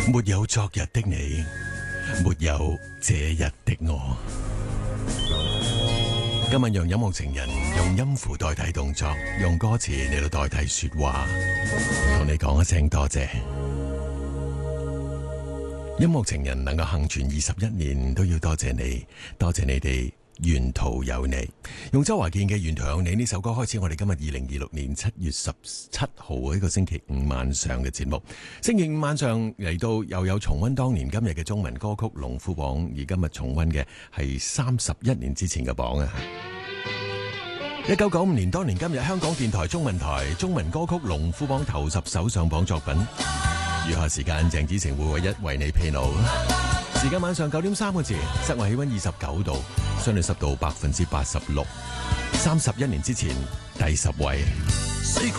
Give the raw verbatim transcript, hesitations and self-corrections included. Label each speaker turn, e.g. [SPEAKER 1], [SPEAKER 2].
[SPEAKER 1] 沒有昨日的你，沒有這日的我。今日讓音樂情人用音符代替動作，用歌詞嚟到代替說話，同你講一聲多謝。音樂情人能夠幸存二十一年，都要多謝你，多謝你哋。沿途有你，用周華健嘅《沿途有你》呢首歌開始我哋今日二零二六年七月十七號呢個星期五晚上嘅節目。星期五晚上嚟到又有重溫當年今日嘅中文歌曲龍虎榜，而今日重溫嘅係三十一年之前嘅榜啊！一九九五年當年今日香港電台中文台中文歌曲龍虎榜頭十首上榜作品，餘下時間鄭子誠會為一為你披露。時間晚上九點三個字，室外氣溫二十九度，相對濕度百分之八十六，三十一年之前第十位。